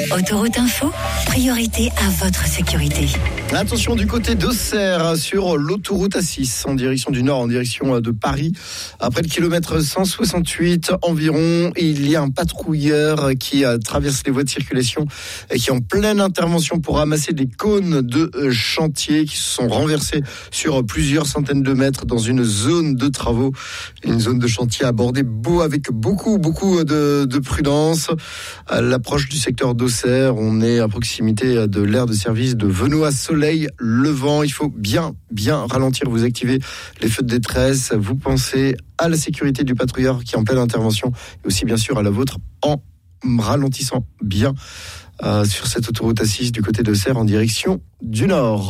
Autoroute Info, priorité à votre sécurité. Attention du côté d'Auxerre sur l'autoroute A6 en direction du nord, en direction de Paris. Après le kilomètre 168 environ, il y a un patrouilleur qui traverse les voies de circulation et qui est en pleine intervention pour ramasser des cônes de chantier qui se sont renversés sur plusieurs centaines de mètres dans une zone de travaux. Une zone de chantier abordée avec beaucoup de prudence. À l'approche du secteur d'Auxerre, on est à proximité de l'aire de service de Venoy-Soleil-Levant. Il faut bien ralentir, vous activez les feux de détresse, vous pensez à la sécurité du patrouilleur qui est en pleine intervention et aussi bien sûr à la vôtre en ralentissant bien sur cette autoroute A6 du côté d'Auxerre en direction du nord.